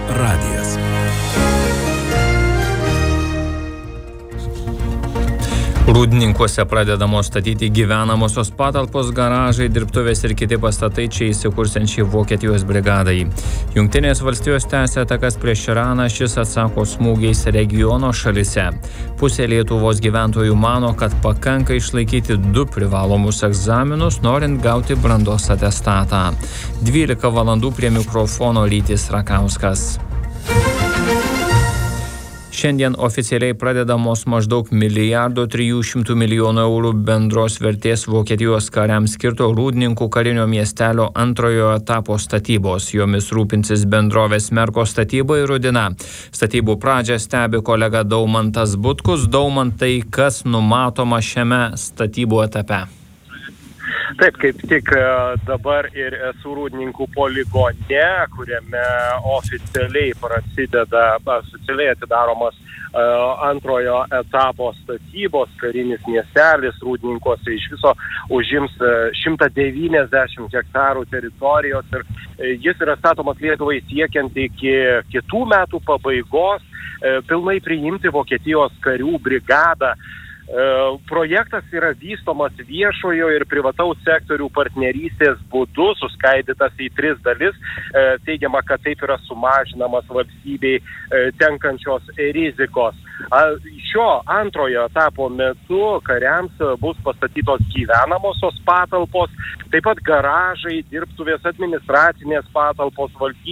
radijas. Rūdninkuose pradedamos statyti gyvenamosios patalpos, garažai, dirbtuvės ir kiti pastatai čia įsikursiančiai Vokietijos brigadai. Jungtinės valstijos tęsia atakas prieš Iraną, šis atsako smūgiais regiono šalise. Pusė Lietuvos gyventojų mano, kad pakanka išlaikyti 2 privalomus egzaminus, norint gauti brandos atestatą. 12 valandų prie mikrofono Rytis Rakauskas. Šiandien oficialiai pradedamos maždaug 1,3 milijardo eurų bendros vertės Vokietijos kariams skirto Rūdninkų karinio miestelio antrojo etapo statybos. Jomis rūpinsis bendrovės Merko statyba ir Rudina. Statybų pradžią stebi kolega Daumantas Butkus. Daumantai, kas numatoma šiame statybų etape? Taip, kaip tik dabar ir esu Rūdninkų poligone, kuriame oficialiai atidaromas antrojo etapo statybos. Karinis miestelis Rūdninkuose iš viso užims 190 hektarų teritorijos ir jis yra statomas Lietuvai siekiant iki kitų metų pabaigos pilnai priimti Vokietijos karių brigadą. Projektas yra vystomas viešojo ir privataus sektorių partnerystės būdu, suskaidytas į 3 dalis. Teigiama, kad taip yra sumažinamas valstybei tenkančios rizikos. Šio antrojo etapo metu kariams bus pastatytos gyvenamosios patalpos, taip pat garažai, dirbtuvės, administracinės patalpos,